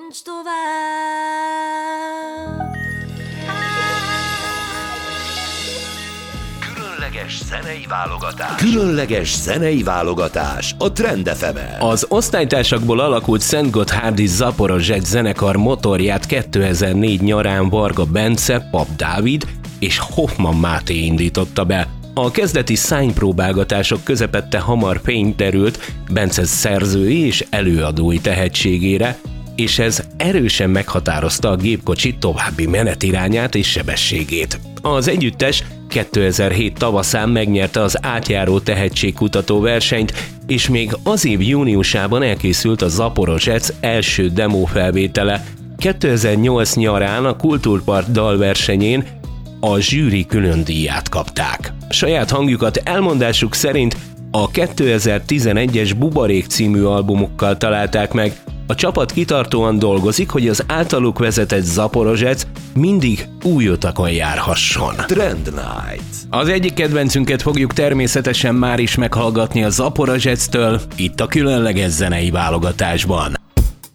Nincs tovább. Különleges zenei válogatás a Trend FM-en. Az osztálytársakból alakult Szentgotthárdi Zaporozsec zenekar motorját 2004 nyarán Varga Bence, Pap Dávid és Hoffman Máté indította be. A kezdeti szánypróbálgatások közepette hamar fényt derült Bence szerzői és előadói tehetségére, és ez erősen meghatározta a gépkocsi további menetirányát és sebességét. Az együttes 2007 tavaszán megnyerte az átjáró tehetségkutató versenyt, és még az év júniusában elkészült a Zaporozsec első demófelvétele. 2008 nyarán a Kultúrpart dalversenyén a zsűri különdíját kapták. Saját hangjukat elmondásuk szerint a 2011-es Bubarék című albumukkal találták meg. A csapat kitartóan dolgozik, hogy az általuk vezetett Zaporozsec mindig új utakon járhasson. Trend Night. Az egyik kedvencünket fogjuk természetesen már is meghallgatni a Zaporozsectől, itt a különleges zenei válogatásban.